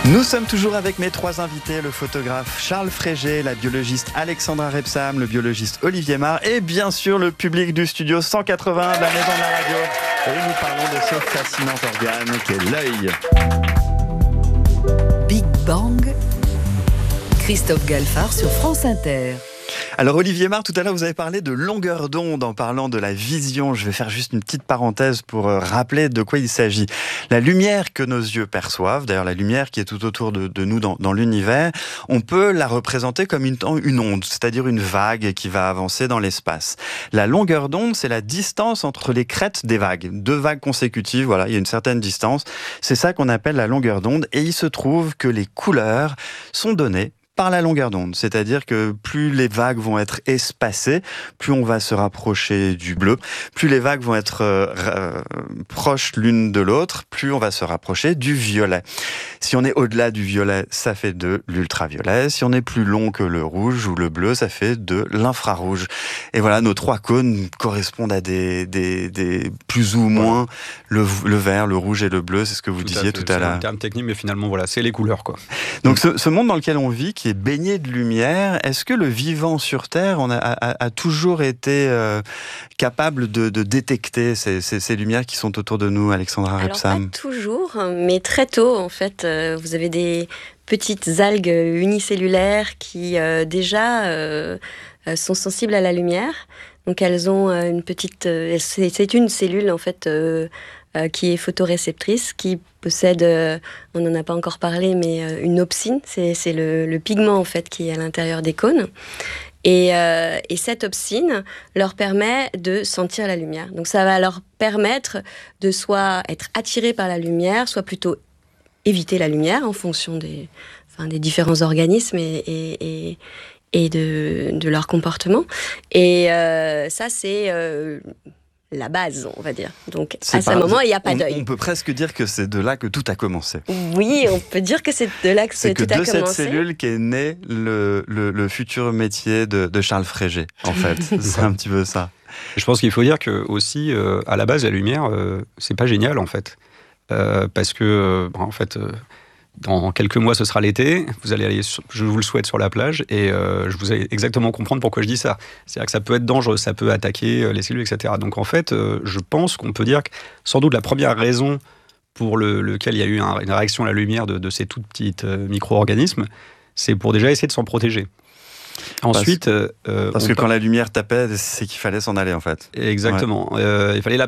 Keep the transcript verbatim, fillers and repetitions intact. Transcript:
Nous sommes toujours avec mes trois invités, le photographe Charles Frégé, la biologiste Alexandra Repsam, le biologiste Olivier Marr et bien sûr le public du studio cent quatre-vingts de la Maison de la Radio. Et nous parlons de ce fascinant organe qu'est l'œil. Big Bang, Christophe Galfard sur France Inter. Alors Olivier Marr, tout à l'heure vous avez parlé de longueur d'onde en parlant de la vision. Je vais faire juste une petite parenthèse pour rappeler de quoi il s'agit. La lumière que nos yeux perçoivent, d'ailleurs la lumière qui est tout autour de, de nous dans, dans l'univers, on peut la représenter comme une, une onde, c'est-à-dire une vague qui va avancer dans l'espace. La longueur d'onde, c'est la distance entre les crêtes des vagues. Deux vagues consécutives, voilà, il y a une certaine distance. C'est ça qu'on appelle la longueur d'onde et il se trouve que les couleurs sont données par la longueur d'onde, c'est-à-dire que plus les vagues vont être espacées, plus on va se rapprocher du bleu, plus les vagues vont être euh, proches l'une de l'autre, plus on va se rapprocher du violet. Si on est au-delà du violet, ça fait de l'ultraviolet. Si on est plus long que le rouge ou le bleu, ça fait de l'infrarouge. Et voilà, nos trois cônes correspondent à des, des, des plus ou moins le, le vert, le rouge et le bleu. C'est ce que vous tout disiez à tout à l'heure. C'est un terme technique, mais finalement, voilà, c'est les couleurs, quoi. Donc, ce, ce monde dans lequel on vit, qui est baigné de lumière, est-ce que le vivant sur Terre on a, a, a toujours été euh, capable de, de détecter ces, ces, ces lumières qui sont autour de nous, Alexandra Repsam? Alors pas toujours, mais très tôt en fait, euh, vous avez des petites algues unicellulaires qui euh, déjà euh, sont sensibles à la lumière. Donc elles ont euh, une petite, euh, c'est, c'est une cellule en fait euh, euh, qui est photoréceptrice, qui possède, euh, on n'en a pas encore parlé, mais euh, une opsine, c'est, c'est le, le pigment en fait qui est à l'intérieur des cônes. Et, euh, et cette opsine leur permet de sentir la lumière. Donc ça va leur permettre de soit être attirés par la lumière, soit plutôt éviter la lumière en fonction des, enfin, des différents organismes et, et, et, et de, de leur comportement. Et euh, ça, c'est euh, la base, on va dire. Donc C'est à ce pas- moment, il n'y a pas on, d'œil. on peut presque dire que c'est de là que tout a commencé. Oui, on peut dire que c'est de là que C'est tout que a de cette commencé. cellule qu'est né le, le, le futur métier de, de Charles Frégé, en fait. C'est un petit peu ça. Je pense qu'il faut dire que aussi, euh, à la base, la lumière, euh, c'est pas génial, en fait. Euh, parce que, euh, en fait, euh, dans quelques mois, ce sera l'été. Vous allez aller, sur- je vous le souhaite, sur la plage. Et euh, je vous allez exactement comprendre pourquoi je dis ça. C'est-à-dire que ça peut être dangereux, ça peut attaquer euh, les cellules, et cetera. Donc, en fait, euh, je pense qu'on peut dire que, sans doute, la première raison pour le, lequel il y a eu un- une réaction à la lumière de, de ces tout petits euh, micro-organismes, c'est pour déjà essayer de s'en protéger. Ensuite, euh, Parce on que par- quand la lumière tapait, c'est qu'il fallait s'en aller, en fait. Exactement. Ouais. Euh, il fallait la,